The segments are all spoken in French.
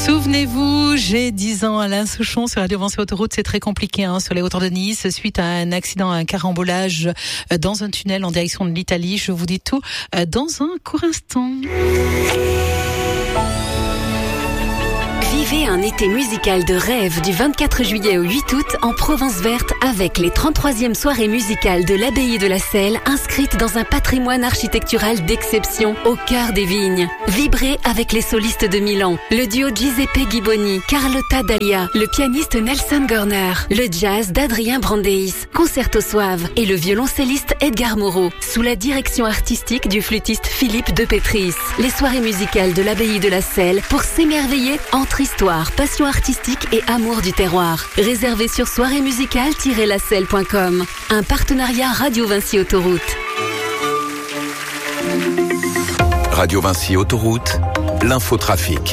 Souvenez-vous, j'ai 10 ans, Alain Souchon sur Radio Vinci Autoroute, c'est très compliqué sur les hauteurs de Nice suite à un accident, un carambolage dans un tunnel en direction de l'Italie. Je vous dis tout dans un court instant. Vivez un été musical de rêve du 24 juillet au 8 août en Provence verte avec les 33e soirées musicales de l'Abbaye de la Selle inscrites dans un patrimoine architectural d'exception au cœur des vignes. Vibrez avec les solistes de Milan, le duo Giuseppe Ghiboni, Carlotta Daglia, le pianiste Nelson Gorner, le jazz d'Adrien Brandeis, Concerto Suave et le violoncelliste Edgar Moreau, sous la direction artistique du flûtiste Philippe de Petris. Les soirées musicales de l'Abbaye de la Selle pour s'émerveiller entre histoire, passion artistique et amour du terroir. Réservé sur soirée-musicale-lacelle.com. Un partenariat Radio Vinci Autoroute. Radio Vinci Autoroute, l'infotrafic.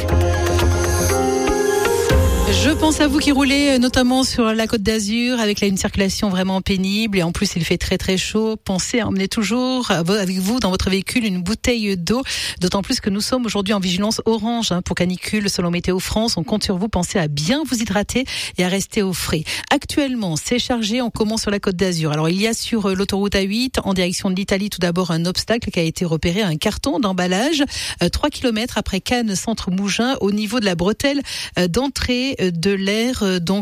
Je pense à vous qui roulez notamment sur la Côte d'Azur avec une circulation vraiment pénible et en plus il fait très très chaud. Pensez à emmener toujours avec vous dans votre véhicule une bouteille d'eau, d'autant plus que nous sommes aujourd'hui en vigilance orange pour canicule selon Météo France. On compte sur vous, pensez à bien vous hydrater et à rester au frais. Actuellement c'est chargé, on commence sur la Côte d'Azur. Alors il y a sur l'autoroute A8 en direction de l'Italie tout d'abord un obstacle qui a été repéré, un carton d'emballage 3 km après Cannes centre Mougins au niveau de la bretelle d'entrée de l'air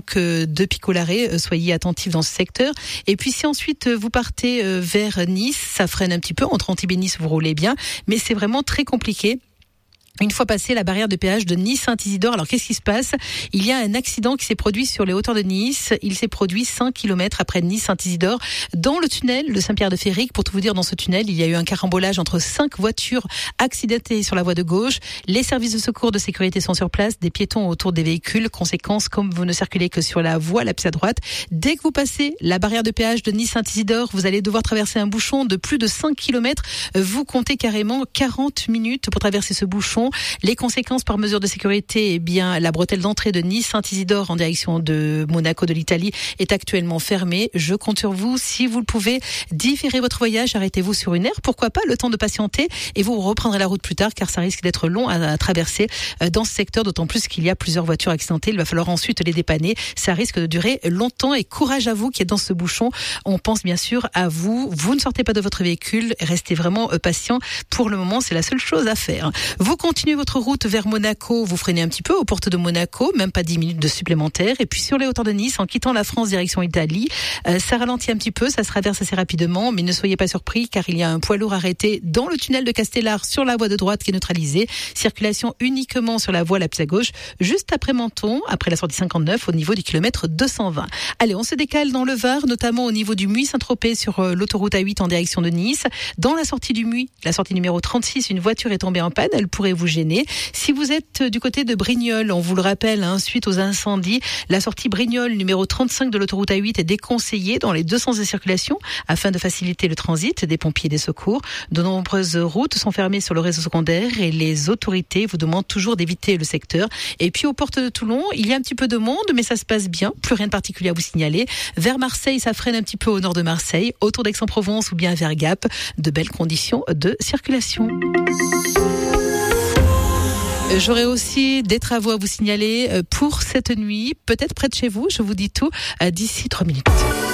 de Picolaré. Soyez attentifs dans ce secteur. Et puis si ensuite vous partez vers Nice, ça freine un petit peu. Entre Antibes et Nice, vous roulez bien, mais c'est vraiment très compliqué. Une fois passé la barrière de péage de Nice-Saint-Isidore, alors qu'est-ce qui se passe ? Il y a un accident qui s'est produit sur les hauteurs de Nice. Il s'est produit 5 km après Nice-Saint-Isidore dans le tunnel de Saint-Pierre-de-Féric. Pour tout vous dire, dans ce tunnel, il y a eu un carambolage entre 5 voitures accidentées sur la voie de gauche. Les services de secours de sécurité sont sur place, des piétons autour des véhicules. Conséquence, comme vous ne circulez que sur la voie la plus à droite, dès que vous passez la barrière de péage de Nice-Saint-Isidore, vous allez devoir traverser un bouchon de plus de 5 km. Vous comptez carrément 40 minutes pour traverser ce bouchon. Les conséquences par mesure de sécurité, eh bien, la bretelle d'entrée de Nice-Saint-Isidore en direction de Monaco de l'Italie est actuellement fermée. Je compte sur vous. Si vous le pouvez, différez votre voyage, arrêtez-vous sur une aire. Pourquoi pas le temps de patienter et vous reprendrez la route plus tard car ça risque d'être long à traverser dans ce secteur, d'autant plus qu'il y a plusieurs voitures accidentées. Il va falloir ensuite les dépanner. Ça risque de durer longtemps et courage à vous qui êtes dans ce bouchon. On pense bien sûr à vous. Vous ne sortez pas de votre véhicule. Restez vraiment patient. Pour le moment, c'est la seule chose à faire. Vous continuez votre route vers Monaco, vous freinez un petit peu aux portes de Monaco, même pas 10 minutes de supplémentaire. Et puis sur les hauteurs de Nice, en quittant la France direction Italie, ça ralentit un petit peu, ça se traverse assez rapidement, mais ne soyez pas surpris car il y a un poids lourd arrêté dans le tunnel de Castellar sur la voie de droite qui est neutralisée. Circulation uniquement sur la voie la plus à gauche, juste après Menton, après la sortie 59 au niveau du kilomètre 220. Allez, on se décale dans le Var, notamment au niveau du Muy-Saint-Tropez sur l'autoroute A8 en direction de Nice. Dans la sortie du Muy, la sortie numéro 36, une voiture est tombée en panne, elle pourrait vous gêner. Si vous êtes du côté de Brignoles, on vous le rappelle, suite aux incendies, la sortie Brignoles numéro 35 de l'autoroute A8 est déconseillée dans les deux sens de circulation afin de faciliter le transit des pompiers et des secours. De nombreuses routes sont fermées sur le réseau secondaire et les autorités vous demandent toujours d'éviter le secteur. Et puis aux portes de Toulon, il y a un petit peu de monde, mais ça se passe bien, plus rien de particulier à vous signaler. Vers Marseille, ça freine un petit peu au nord de Marseille, autour d'Aix-en-Provence ou bien vers Gap, de belles conditions de circulation. J'aurai aussi des travaux à vous signaler pour cette nuit, peut-être près de chez vous. Je vous dis tout d'ici 3 minutes.